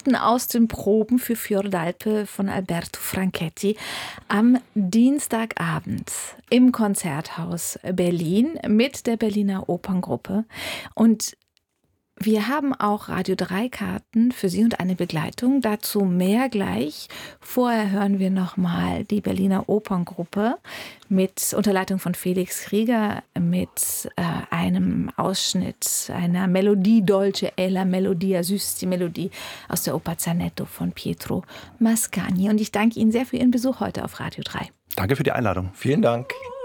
Schriften aus den Proben für Fior d'Alpe von Alberto Franchetti am Dienstagabend im Konzerthaus Berlin mit der Berliner Operngruppe. Und wir haben auch Radio 3 Karten für Sie und eine Begleitung. Dazu mehr gleich. Vorher hören wir nochmal die Berliner Operngruppe mit unter Leitung von Felix Krieger mit einem Ausschnitt einer Melodie Dolce e la Melodia Süß, die Melodie aus der Oper Zanetto von Pietro Mascagni. Und ich danke Ihnen sehr für Ihren Besuch heute auf Radio 3. Danke für die Einladung. Vielen Dank.